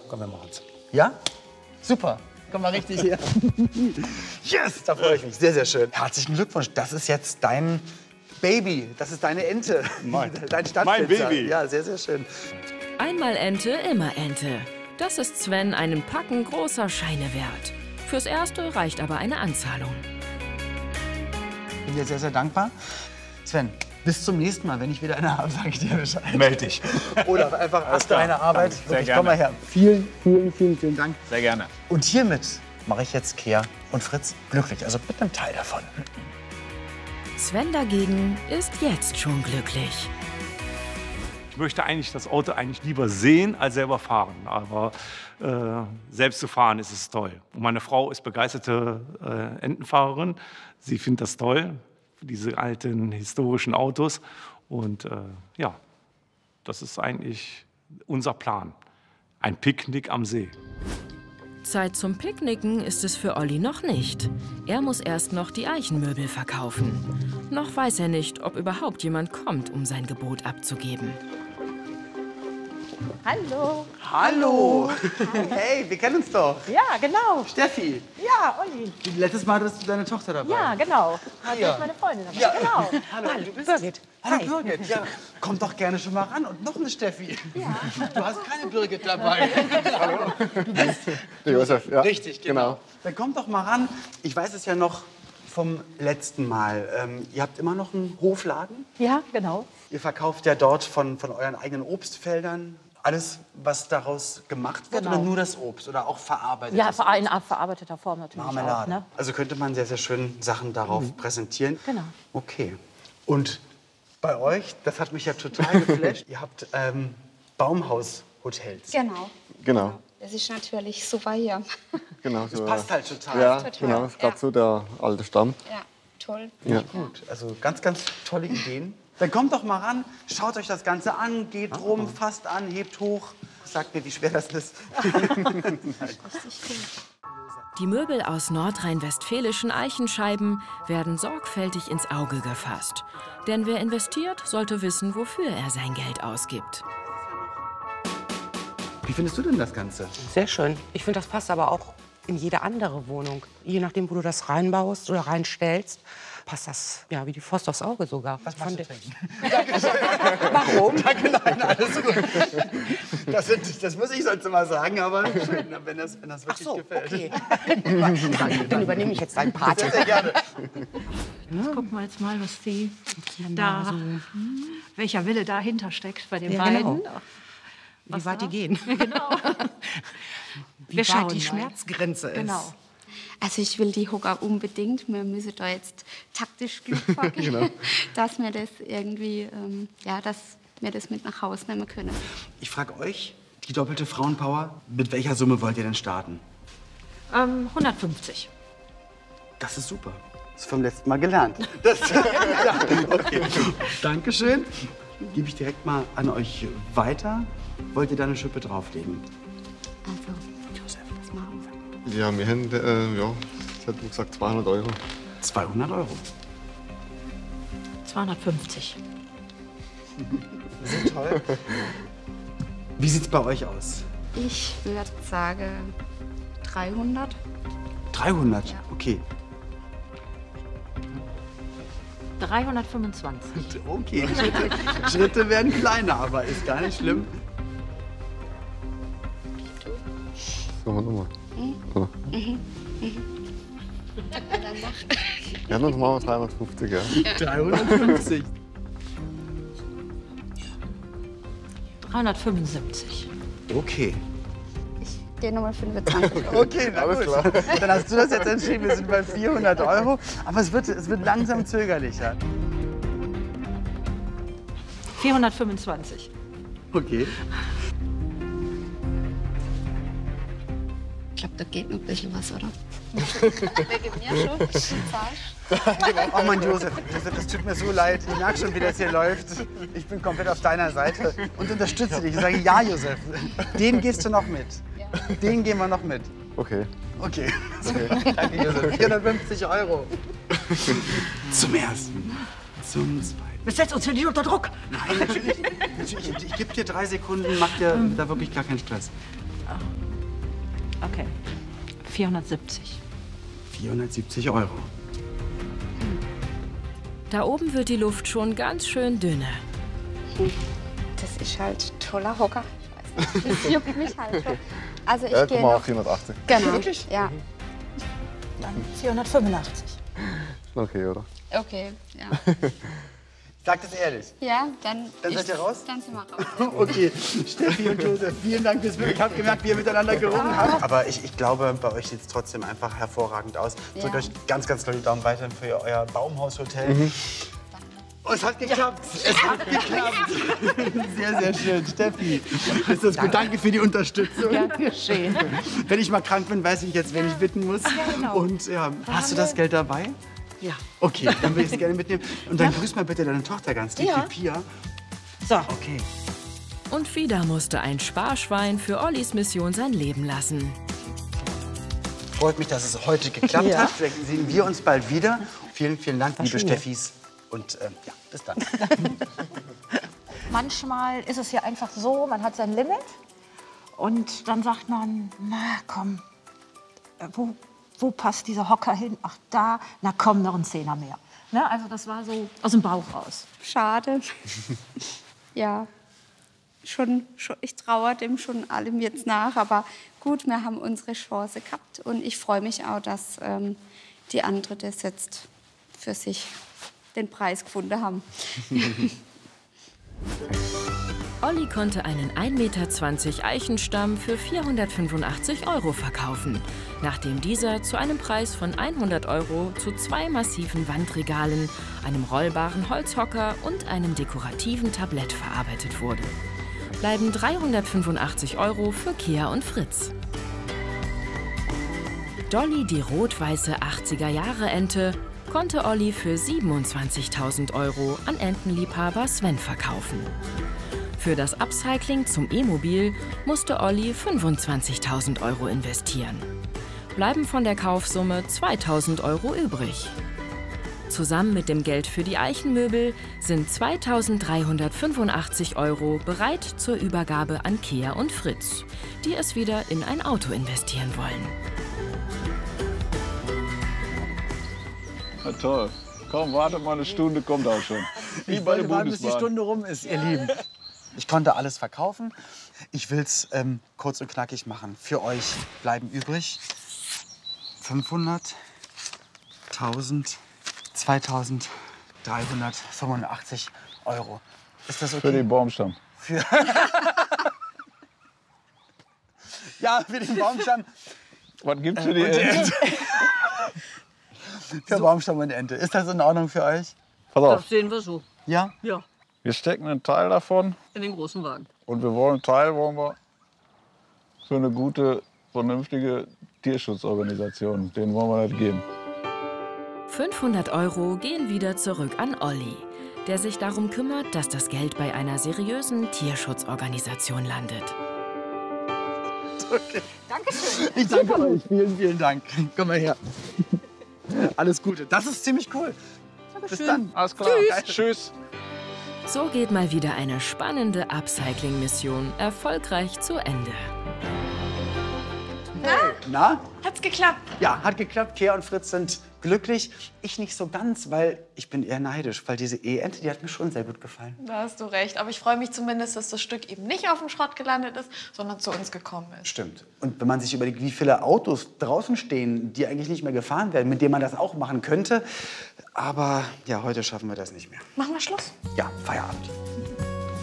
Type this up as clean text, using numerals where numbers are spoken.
komm, wir machen's. Ja? Super. Komm mal richtig her. Yes, da freue ich mich. Sehr, sehr schön. Herzlichen Glückwunsch. Das ist jetzt dein Baby. Das ist deine Ente. Dein Stadtpizza. Mein Baby. Ja, sehr, sehr schön. Einmal Ente, immer Ente. Das ist Sven einen Packen großer Scheine wert. Fürs Erste reicht aber eine Anzahlung. Ich bin dir sehr, sehr dankbar. Sven, bis zum nächsten Mal. Wenn ich wieder eine habe, sage ich dir Bescheid. Meld dich. Oder einfach aus deiner Arbeit. Sehr Wirklich, gerne. komm mal her. Vielen, vielen, vielen, vielen Dank. Sehr gerne. Und hiermit mache ich jetzt Kea und Fritz glücklich. Also mit einem Teil davon. Sven dagegen ist jetzt schon glücklich. Ich möchte eigentlich das Auto eigentlich lieber sehen als selber fahren. Aber selbst zu fahren ist es toll. Und meine Frau ist begeisterte Entenfahrerin. Sie findet das toll, diese alten historischen Autos. Und ja, das ist eigentlich unser Plan. Ein Picknick am See. Zeit zum Picknicken ist es für Olli noch nicht. Er muss erst noch die Eichenmöbel verkaufen. Noch weiß er nicht, ob überhaupt jemand kommt, um sein Gebot abzugeben. Hallo. Hallo. Hey, wir kennen uns doch. Ja, genau. Steffi. Ja, Olli. Letztes Mal hattest du deine Tochter dabei. Ja, genau. Hatte Ja. ich meine Freundin dabei. Ja. Genau. Hallo, du bist Birgit. Hallo Hi. Birgit. Ja, komm doch gerne schon mal ran. Und noch eine Steffi. Ja. Du hast keine Birgit dabei. Hallo. Du bist Josef, ja. richtig, genau. Dann komm doch mal ran. Ich weiß es ja noch vom letzten Mal. Ihr habt immer noch einen Hofladen. Ja, genau. Ihr verkauft ja dort von euren eigenen Obstfeldern alles, was daraus gemacht wird, Genau. oder nur das Obst oder auch verarbeitet? Ja, in verarbeiteter Form natürlich Marmelade. auch. Ne? Also könnte man sehr, sehr schön Sachen darauf präsentieren. Genau. Okay. Und bei euch, das hat mich ja total geflasht, ihr habt Baumhaushotels. Genau. Genau, Das ist natürlich super hier. genau. Das So, passt halt total. ja, total. genau, das ist gerade Ja. so der alte Stamm. Ja, toll. Ja. Gut, also ganz, ganz tolle Ideen. Dann kommt doch mal ran, schaut euch das Ganze an, geht rum, fasst an, hebt hoch. Sagt mir, wie schwer das ist. Die Möbel aus nordrhein-westfälischen Eichenscheiben werden sorgfältig ins Auge gefasst. Denn wer investiert, sollte wissen, wofür er sein Geld ausgibt. Wie findest du denn das Ganze? Sehr schön. Ich finde, das passt aber auch in jede andere Wohnung. Je nachdem, wo du das reinbaust oder reinstellst, passt das ja wie die Faust aufs Auge sogar. Was machst du trinken? Warum? Danke, nein, alles gut. Das muss ich sonst immer sagen, aber schön, wenn das Ach wirklich so, gefällt. okay. Dann übernehme ich jetzt deinen Part. Sehr, sehr gerne. Jetzt gucken wir jetzt mal, was die da, welcher Wille dahinter steckt bei den Ja, beiden. genau. Wie weit die gehen. Genau. Wie Wir schauen weit die mal. Schmerzgrenze ist. Genau. Also ich will die Hocker unbedingt. Wir müssen da jetzt taktisch Glück packen, dass wir das irgendwie, dass wir das mit nach Hause nehmen können. Ich frage euch, die doppelte Frauenpower, mit welcher Summe wollt ihr denn starten? 150. Das ist super. Das ist vom letzten Mal gelernt. Das, ja, okay. Dankeschön. Gebe ich direkt mal an euch weiter. Wollt ihr da eine Schippe drauflegen? Also, Josef, das machen wir. Ja, wir haben, das hat man gesagt, 200 Euro. 200 Euro. 250. So toll. Wie sieht's bei euch aus? Ich würde sagen 300. 300? Ja. Okay. 325. Okay, Schritte werden kleiner, aber ist gar nicht schlimm. So, warte mal. Oder? Dann mach. Ja, dann machen wir 350, ja. 350. 375. Okay. Ich gehe nochmal 25 Euro. Okay, na Alles gut. klar. Dann hast du das jetzt entschieden. Wir sind bei 400 Euro. Aber es wird langsam zögerlicher. 425. Okay. Ich glaube, da geht noch ein bisschen was, oder? Wegen mir schon. Zahlst. Oh Mann, Josef, das tut mir so leid. Ich merke schon, wie das hier läuft. Ich bin komplett auf deiner Seite und unterstütze dich. Ich sage, ja, Josef, den gehst du noch mit. Den gehen wir noch mit. Okay. Okay. Danke, Josef. 450 Euro. Zum ersten. Zum zweiten. Wir setzen uns hier nicht unter Druck. Nein, natürlich. Ich gebe dir 3 Sekunden, mach dir da wirklich gar keinen Stress. Okay. 470. 470 €. Da oben wird die Luft schon ganz schön dünne. Das ist halt ein toller Hocker. Ich weiß nicht, das juckt mich halt schon. Also ich Ja, gehe guck mal noch... auf 480. Genau. Wirklich? Ja. Dann 485. Okay, oder? Okay, ja. Sagt es ehrlich. Ja, dann seid ihr raus? Dann sind wir raus. Okay, Steffi und Josef, vielen Dank fürs Glück. Ich habe gemerkt, wie ihr miteinander gerungen habt. Aber ich glaube, bei euch sieht es trotzdem einfach hervorragend aus. Drückt euch ganz, ganz doll die Daumen weiterhin für euer Baumhaushotel. Oh, es hat geklappt. Es hat geklappt. Sehr, sehr schön. Steffi, ist das gut. Danke für die Unterstützung. Ja, geschehen. Wenn ich mal krank bin, weiß ich jetzt, wen ich bitten muss. Ja, genau. Und ja, hast du das Geld dabei? Ja. Okay, dann will ich es gerne mitnehmen. Und dann grüß mal bitte deine Tochter ganz lieb, Ja. die Pia. So, Okay. Und wieder musste ein Sparschwein für Ollis Mission sein Leben lassen. Freut mich, dass es heute geklappt Ja. hat. Vielleicht sehen wir uns bald wieder. Vielen, vielen Dank, liebe schön, ja. Steffis. Und ja, bis dann. manchmal ist es ja einfach so, man hat sein Limit und dann sagt man, na komm, wo passt dieser Hocker hin? Ach da, na komm, noch ein Zehner mehr. Ne? Also das war so aus dem Bauch raus. Schade. Ja, schon, ich trauere dem schon allem jetzt nach. Aber gut, wir haben unsere Chance gehabt. Und ich freue mich auch, dass die andere das jetzt für sich den Preis gefunden haben. Olli konnte einen 1,20 Meter Eichenstamm für 485 € verkaufen, nachdem dieser zu einem Preis von 100 € zu 2 massiven Wandregalen, einem rollbaren Holzhocker und einem dekorativen Tablett verarbeitet wurde. Bleiben 385 € für Kea und Fritz. Dolly, die rot-weiße 80er-Jahre-Ente, konnte Olli für 27.000 € an Entenliebhaber Sven verkaufen. Für das Upcycling zum E-Mobil musste Olli 25.000 € investieren. Bleiben von der Kaufsumme 2.000 € übrig. Zusammen mit dem Geld für die Eichenmöbel sind 2.385 € bereit zur Übergabe an Kea und Fritz, die es wieder in ein Auto investieren wollen. Na toll. Komm, wartet mal eine Stunde, kommt auch schon. Wie bei der Wollte warten, bis die Bundesbahn. Stunde rum ist, ihr Lieben. Ich konnte alles verkaufen. Ich will es kurz und knackig machen. Für euch bleiben übrig 500, 1000, 2.385 €. Ist das okay? Für den Baumstamm. Ja, für den Baumstamm. Was gibt's für die Ente? Für Baumstamm und Ente. Ist das in Ordnung für euch? Pass auf, sehen wir so. Ja? Ja, wir stecken einen Teil davon in den großen Wagen. und wir wollen einen Teil wollen wir für eine gute, vernünftige Tierschutzorganisation. Den wollen wir nicht geben. 500 € gehen wieder zurück an Olli, der sich darum kümmert, dass das Geld bei einer seriösen Tierschutzorganisation landet. Okay. Dankeschön. Ich danke euch. Vielen, vielen Dank. Komm mal her. Alles Gute. Das ist ziemlich cool. Bis dann. Alles klar. Tschüss. So geht mal wieder eine spannende Upcycling-Mission erfolgreich zu Ende. Na? Hat's geklappt? Ja, hat geklappt. Kea und Fritz sind glücklich. Ich nicht so ganz, weil ich bin eher neidisch. Weil diese Ente, die hat mir schon sehr gut gefallen. Da hast du recht. Aber ich freue mich zumindest, dass das Stück eben nicht auf dem Schrott gelandet ist, sondern zu uns gekommen ist. Stimmt. Und wenn man sich überlegt, wie viele Autos draußen stehen, die eigentlich nicht mehr gefahren werden, mit denen man das auch machen könnte. Aber ja, heute schaffen wir das nicht mehr. Machen wir Schluss. Ja, Feierabend.